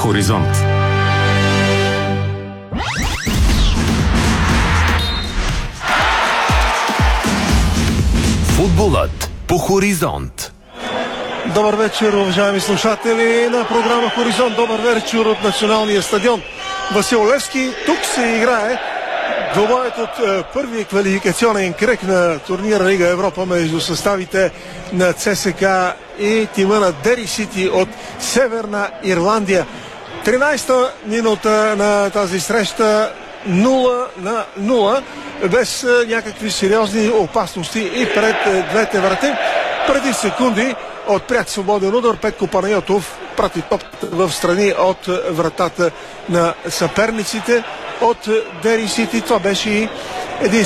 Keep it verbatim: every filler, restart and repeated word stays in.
Хоризонт. Футболът по Хоризонт. Добър вечер, уважаеми слушатели на програма Хоризонт. Добър вечер от Националния стадион Васил Левски. Тук се играе двобоят от е, първия квалификационен кръг на турнира Лига Европа между съставите на ЦСКА и тима на Дери Сити от Северна Ирландия. тринайсета минута на тази среща, нула на нула, без е, някакви сериозни опасности и пред е, двете врати. Преди секунди от пряк свободен удар Петко Панайотов прати топката в страни от вратата на съперниците от Дери Сити. Това беше и един